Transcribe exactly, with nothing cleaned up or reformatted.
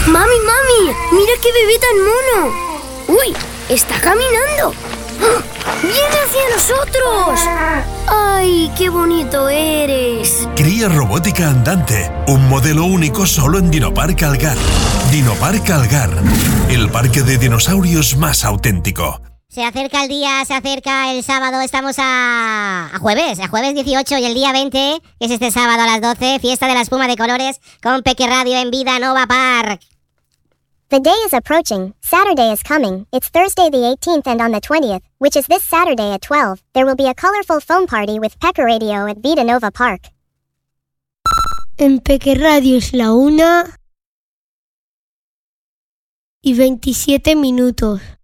¡Mami, mami! ¡Mira qué bebé tan mono! ¡Uy! ¡Está caminando! ¡Viene hacia nosotros! ¡Ay, qué bonito eres! Cría robótica andante, un modelo único solo en Dinopark Algar. Dinopark Algar, el parque de dinosaurios más auténtico. Se acerca el día, se acerca el sábado, estamos a, a jueves, a jueves dieciocho y el día veinte, que es este sábado a las doce, fiesta de la espuma de colores con Peque Radio en Vida Nova Park. The day is approaching, Saturday is coming, it's Thursday the eighteenth and on the twentieth, which is this Saturday at twelve, there will be a colorful foam party with Peque Radio at Vida Nova Park. En Peque Radio es la una y veintisiete minutos.